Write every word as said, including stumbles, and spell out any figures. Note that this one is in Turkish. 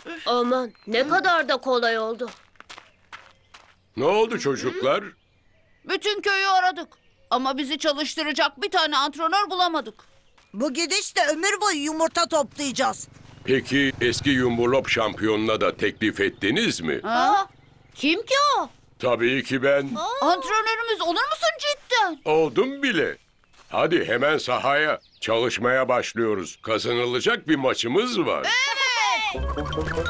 Aman ne kadar da kolay oldu. Ne oldu çocuklar? Bütün köyü aradık. Ama bizi çalıştıracak bir tane antrenör bulamadık. Bu gidişle ömür boyu yumurta toplayacağız. Peki eski Yumburlop şampiyonuna da teklif ettiniz mi? Ha? Kim ki o? Tabii ki ben. Antrenörümüz olur musun cidden? Oldum bile. Hadi hemen sahaya. Çalışmaya başlıyoruz. Kazanılacak bir maçımız var.